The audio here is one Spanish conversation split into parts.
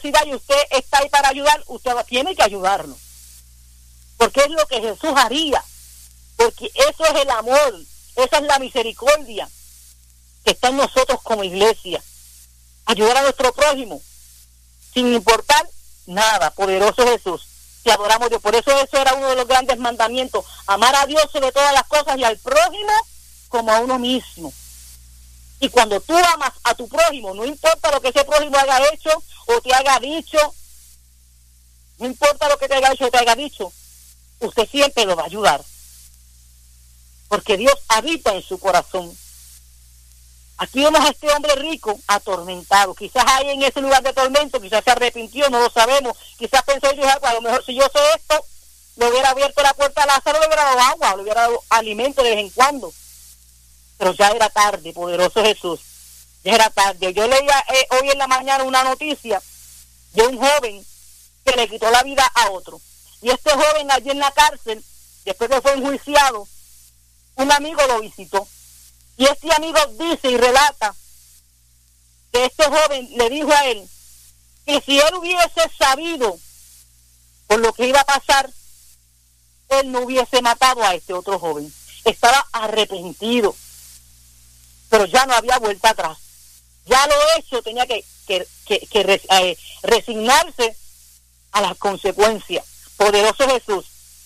necesidad y usted está ahí para ayudar, usted tiene que ayudarlo. Porque es lo que Jesús haría. Porque eso es el amor, esa es la misericordia que está en nosotros como iglesia. Ayudar a nuestro prójimo, sin importar nada. Poderoso Jesús, te adoramos Dios. Por eso era uno de los grandes mandamientos: amar a Dios sobre todas las cosas y al prójimo como a uno mismo. Y cuando tú amas a tu prójimo, no importa lo que ese prójimo haya hecho o te haya dicho, no importa lo que te haya hecho o te haya dicho, usted siempre lo va a ayudar. Porque Dios habita en su corazón. Aquí vemos a este hombre rico atormentado. Quizás ahí en ese lugar de tormento, quizás se arrepintió, no lo sabemos. Quizás pensó yo, a lo mejor si yo sé esto, le hubiera abierto la puerta a Lázaro, le hubiera dado agua, le hubiera dado alimento de vez en cuando. Pero ya era tarde, poderoso Jesús. Ya era tarde. Yo leía hoy en la mañana una noticia de un joven que le quitó la vida a otro. Y este joven allí en la cárcel, después que fue enjuiciado, un amigo lo visitó. Y este amigo dice y relata que este joven le dijo a él que si él hubiese sabido por lo que iba a pasar, él no hubiese matado a este otro joven. Estaba arrepentido, pero ya no había vuelta atrás. Ya lo hecho tenía que resignarse a las consecuencias. Poderoso Jesús,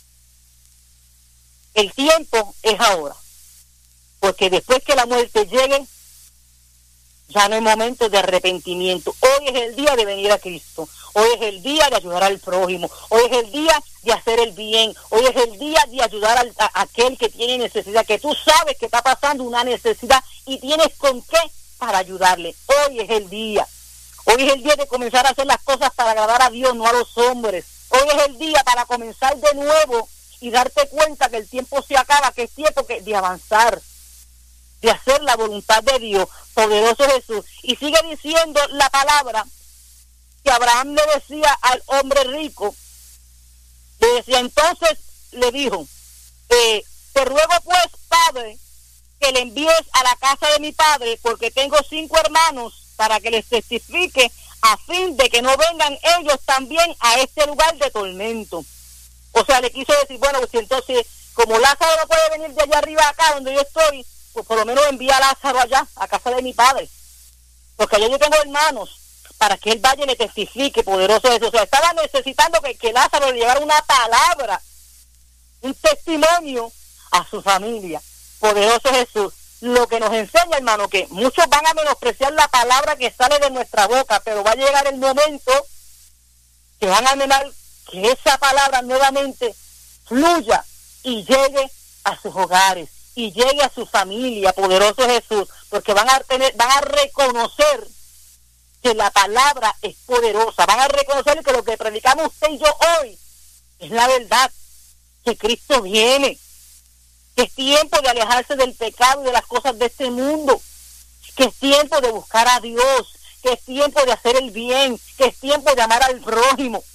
el tiempo es ahora. Porque después que la muerte llegue, ya no hay momento de arrepentimiento. Hoy es el día de venir a Cristo. Hoy es el día de ayudar al prójimo. Hoy es el día de hacer el bien. Hoy es el día de ayudar a aquel que tiene necesidad, que tú sabes que está pasando una necesidad y tienes con qué para ayudarle. Hoy es el día. Hoy es el día de comenzar a hacer las cosas para agradar a Dios, no a los hombres. Hoy es el día para comenzar de nuevo y darte cuenta que el tiempo se acaba, que es tiempo de avanzar, de hacer la voluntad de Dios. Poderoso Jesús. Y sigue diciendo la palabra que Abraham le decía al hombre rico, le decía, entonces le dijo, te ruego pues, Padre, que le envíes a la casa de mi padre, porque tengo 5 hermanos, para que les testifique, a fin de que no vengan ellos también a este lugar de tormento. O sea, le quiso decir, bueno, pues entonces, como Lázaro no puede venir de allá arriba acá donde yo estoy, pues por lo menos envía a Lázaro allá, a casa de mi padre, porque allá yo tengo hermanos, para que él vaya y le testifique. Poderoso Jesús. O sea, estaba necesitando que Lázaro le llevara una palabra, un testimonio a su familia. Poderoso Jesús. Lo que nos enseña, hermano, que muchos van a menospreciar la palabra que sale de nuestra boca, pero va a llegar el momento que van a anhelar que esa palabra nuevamente fluya y llegue a sus hogares y llegue a su familia. Poderoso Jesús, porque van a reconocer que la palabra es poderosa, van a reconocer que lo que predicamos usted y yo hoy es la verdad, que Cristo viene, que es tiempo de alejarse del pecado y de las cosas de este mundo, que es tiempo de buscar a Dios, que es tiempo de hacer el bien, que es tiempo de amar al prójimo,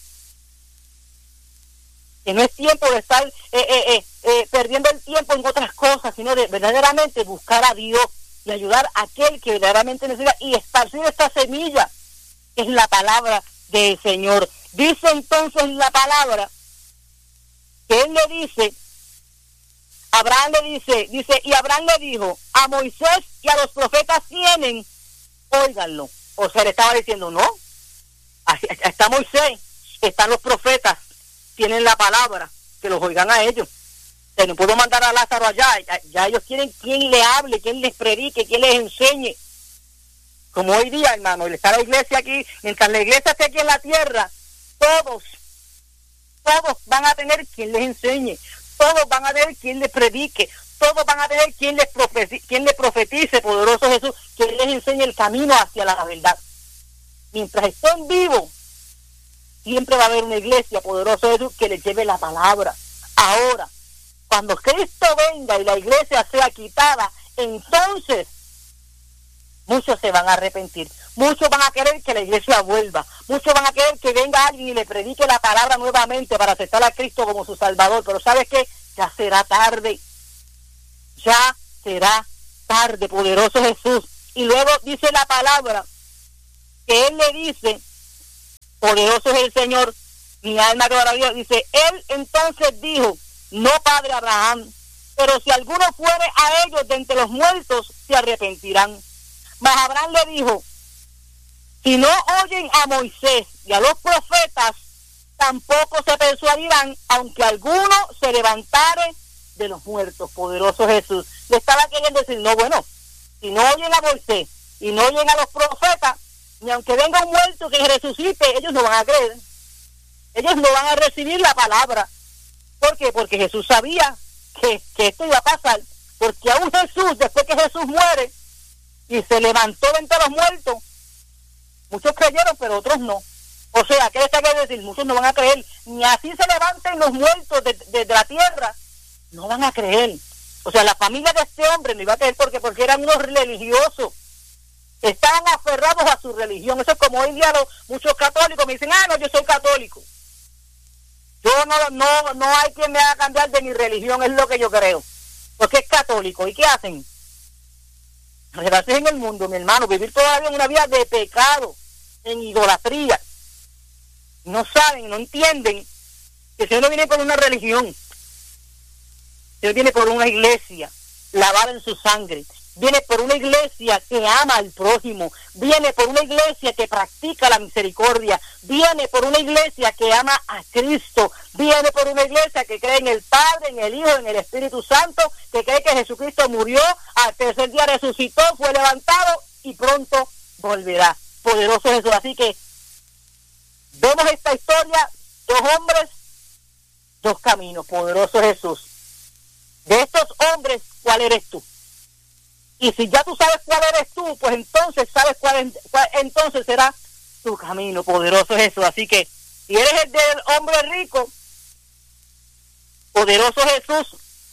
que no es tiempo de estar perdiendo el tiempo en otras cosas, sino de verdaderamente buscar a Dios y ayudar a aquel que verdaderamente necesita y esparcir esta semilla, que es la palabra del Señor. Dice entonces la palabra que él le dice, Abraham le dice, y Abraham le dijo, a Moisés y a los profetas tienen, óiganlo. O sea, le estaba diciendo, no, está Moisés, están los profetas, tienen la palabra, que los oigan a ellos. No puedo mandar a Lázaro allá, ya ellos quieren quien le hable, quien les predique, quien les enseñe. Como hoy día, hermano, está la iglesia aquí, mientras la iglesia esté aquí en la tierra, todos van a tener quien les enseñe, todos van a tener quien les predique, todos van a tener quien les profetice, poderoso Jesús, quien les enseñe el camino hacia la verdad. Mientras estén vivos, siempre va a haber una iglesia, poderoso Jesús, que les lleve la palabra. Ahora, cuando Cristo venga y la iglesia sea quitada, entonces muchos se van a arrepentir. Muchos van a querer que la iglesia vuelva. Muchos van a querer que venga alguien y le predique la palabra nuevamente para aceptar a Cristo como su Salvador. Pero ¿sabes qué? Ya será tarde. Ya será tarde, poderoso Jesús. Y luego dice la palabra que él le dice Poderoso es el Señor, mi alma adora a Dios. Dice, él entonces dijo, no, padre Abraham, pero si alguno fuere a ellos de entre los muertos, se arrepentirán. Mas Abraham le dijo, si no oyen a Moisés y a los profetas, tampoco se persuadirán, aunque alguno se levantare de los muertos. Poderoso Jesús. Le estaba queriendo decir, no, bueno, si no oyen a Moisés y no oyen a los profetas, ni aunque venga un muerto que resucite, ellos no van a creer. Ellos no van a recibir la palabra. ¿Por qué? Porque Jesús sabía que esto iba a pasar. Porque aún Jesús, después que Jesús muere y se levantó de entre los muertos, muchos creyeron, pero otros no. O sea, ¿qué está queriendo decir? Muchos no van a creer. Ni así se levanten los muertos de la tierra, no van a creer. O sea, la familia de este hombre no iba a creer porque eran unos religiosos. Estaban aferrados a su religión. Eso es como hoy día muchos católicos me dicen, no, yo soy católico. Yo no hay quien me haga cambiar de mi religión, es lo que yo creo. Porque es católico. ¿Y qué hacen? Redarse en el mundo, mi hermano, vivir todavía una vida de pecado, en idolatría. No saben, no entienden que el Señor no viene por una religión. El Señor viene por una iglesia lavada en su sangre. Viene por una iglesia que ama al prójimo. Viene por una iglesia que practica la misericordia. Viene por una iglesia que ama a Cristo. Viene por una iglesia que cree en el Padre, en el Hijo, en el Espíritu Santo, que cree que Jesucristo murió, al tercer día resucitó, fue levantado y pronto volverá. Poderoso Jesús. Así que vemos esta historia, dos hombres, dos caminos. Poderoso Jesús. De estos hombres, ¿cuál eres tú? Y si ya tú sabes cuál eres tú, pues entonces sabes cuál entonces será tu camino. Poderoso Jesús. Así que si eres el del hombre rico, poderoso Jesús,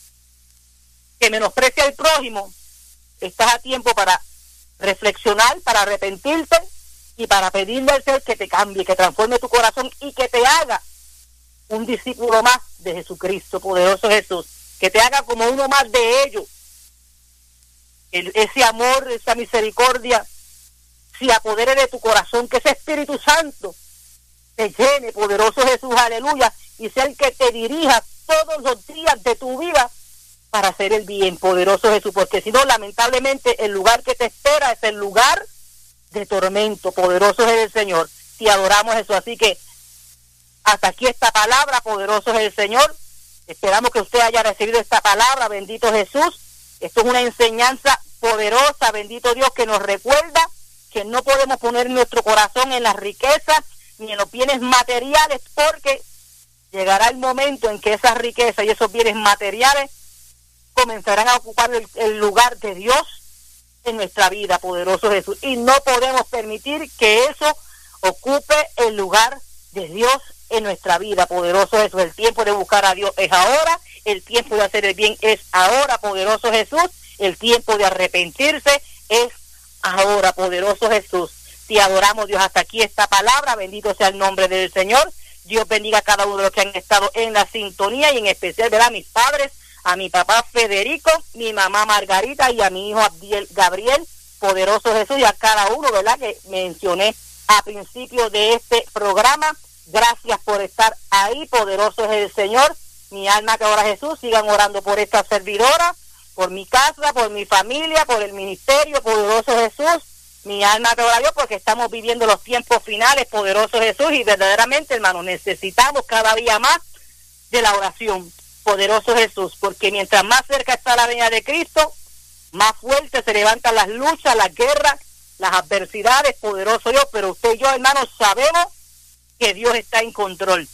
que menosprecia al prójimo, estás a tiempo para reflexionar, para arrepentirte y para pedirle al Señor que te cambie, que transforme tu corazón y que te haga un discípulo más de Jesucristo. Poderoso Jesús. Que te haga como uno más de ellos. Ese amor, esa misericordia, se apodere de tu corazón, que ese Espíritu Santo te llene, poderoso Jesús, aleluya, y sea el que te dirija todos los días de tu vida para hacer el bien, poderoso Jesús, porque si no, lamentablemente, el lugar que te espera es el lugar de tormento. Poderoso es el Señor. Te adoramos, Jesús. Así que hasta aquí esta palabra, poderoso es el Señor. Esperamos que usted haya recibido esta palabra, bendito Jesús. Esto es una enseñanza poderosa, bendito Dios, que nos recuerda que no podemos poner nuestro corazón en las riquezas ni en los bienes materiales, porque llegará el momento en que esas riquezas y esos bienes materiales comenzarán a ocupar el lugar de Dios en nuestra vida, poderoso Jesús. Y no podemos permitir que eso ocupe el lugar de Dios en nuestra vida, poderoso Jesús. El tiempo de buscar a Dios es ahora. El tiempo de hacer el bien es ahora, poderoso Jesús. El tiempo de arrepentirse es ahora, poderoso Jesús. Te adoramos, Dios. Hasta aquí esta palabra. Bendito sea el nombre del Señor. Dios bendiga a cada uno de los que han estado en la sintonía y en especial, ¿verdad?, a mis padres, a mi papá Federico, mi mamá Margarita y a mi hijo Abdiel Gabriel. Poderoso Jesús, y a cada uno, ¿verdad?, que mencioné a principio de este programa. Gracias por estar ahí. Poderoso es el Señor. Mi alma que ora Jesús. Sigan orando por esta servidora, por mi casa, por mi familia, por el ministerio. Poderoso Jesús. Mi alma que ora Dios, porque estamos viviendo los tiempos finales. Poderoso Jesús. Y verdaderamente, hermanos, necesitamos cada día más de la oración. Poderoso Jesús. Porque mientras más cerca está la venida de Cristo, más fuerte se levantan las luchas, las guerras, las adversidades. Poderoso Dios. Pero usted y yo, hermanos, sabemos que Dios está en control.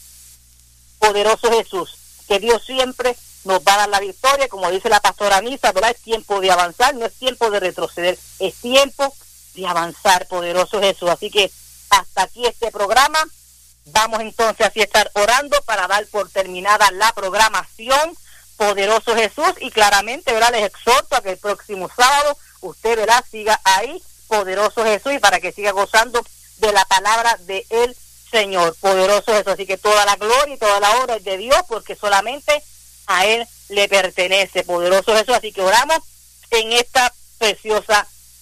Poderoso Jesús, que Dios siempre nos va a dar la victoria, como dice la pastora Misa, ¿verdad? Es tiempo de avanzar, no es tiempo de retroceder, es tiempo de avanzar, poderoso Jesús. Así que hasta aquí este programa. Vamos entonces así a estar orando para dar por terminada la programación, poderoso Jesús, y claramente, ¿verdad?, les exhorto a que el próximo sábado usted, ¿verdad?, siga ahí, poderoso Jesús, y para que siga gozando de la palabra de él, Señor, poderoso Jesús. Así que toda la gloria y toda la obra es de Dios, porque solamente a él le pertenece, poderoso Jesús. Así que oramos en esta preciosa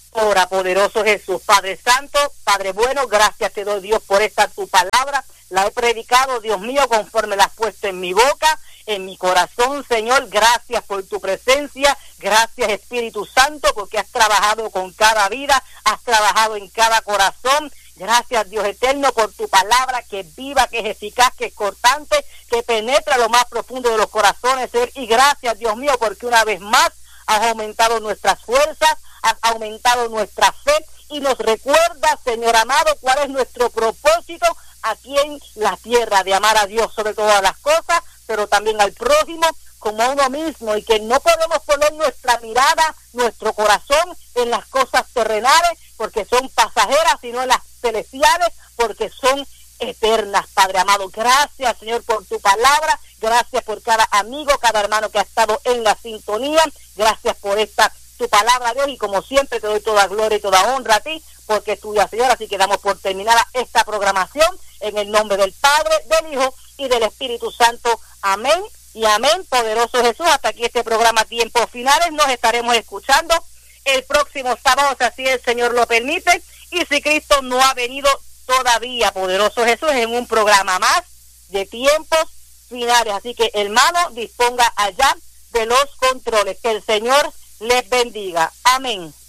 Ora, poderoso Jesús. Padre Santo, Padre bueno, gracias te doy, Dios, por esta tu palabra. La he predicado, Dios mío, conforme la has puesto en mi boca, en mi corazón, Señor. Gracias por tu presencia. Gracias, Espíritu Santo, porque has trabajado con cada vida, has trabajado en cada corazón. Gracias, Dios eterno, por tu palabra que es viva, que es eficaz, que es cortante, que penetra lo más profundo de los corazones, Señor. Y gracias, Dios mío, porque una vez más has aumentado nuestras fuerzas, has aumentado nuestra fe y nos recuerda, Señor amado, cuál es nuestro propósito aquí en la tierra, de amar a Dios sobre todas las cosas, pero también al prójimo como a uno mismo, y que no podemos poner nuestra mirada, nuestro corazón en las cosas terrenales, porque son pasajeras, sino en las celestiales, porque son eternas, Padre amado. Gracias, Señor, por tu palabra. Gracias por cada amigo, cada hermano que ha estado en la sintonía. Gracias por esta tu palabra, Dios, y como siempre te doy toda gloria y toda honra a ti, porque es tuya, Señor. Así que damos por terminada esta programación en el nombre del Padre, del Hijo y del Espíritu Santo. Amén y amén. Poderoso Jesús, hasta aquí este programa Tiempos Finales. Nos estaremos escuchando el próximo sábado, si así el Señor lo permite, y si Cristo no ha venido todavía, poderoso Jesús, en un programa más de Tiempos Finales. Así que, hermano, disponga allá de los controles. Que el Señor les bendiga. Amén.